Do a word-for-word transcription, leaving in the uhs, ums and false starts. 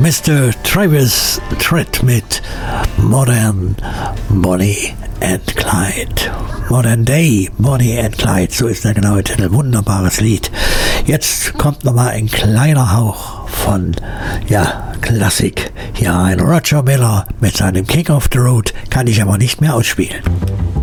Mister Travis Tritt mit Modern Bonnie and Clyde. Modern Day Bonnie and Clyde, so ist der genaue Titel. Wunderbares Lied. Jetzt kommt nochmal ein kleiner Hauch von, ja, Klassik. Hier ein Roger Miller mit seinem King of the Road, kann ich aber nicht mehr ausspielen.